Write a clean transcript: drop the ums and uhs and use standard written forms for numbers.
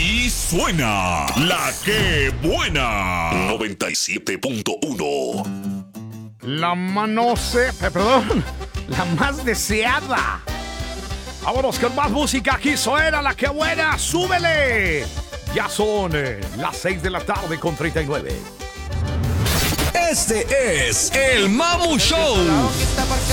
Aquí suena la que buena. 97.1. La más deseada. Vámonos con más música. Aquí suena la que buena. ¡Súbele! Ya son las 6 de la tarde con 39. Este es el Mamu Show.